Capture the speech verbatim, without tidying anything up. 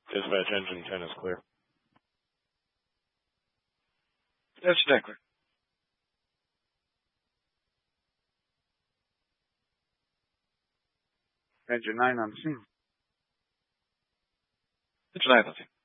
Dispatch engine ten is clear. That's Declan. Engine nine on scene. Engine nine on scene.